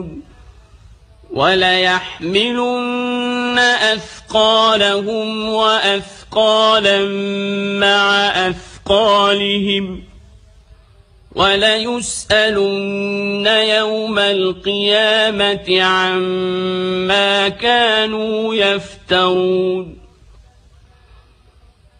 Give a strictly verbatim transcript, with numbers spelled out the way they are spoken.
وليحملن أثقالهم وأثقالا مع أثقالهم وليسألن يوم القيامة عما كانوا يفترون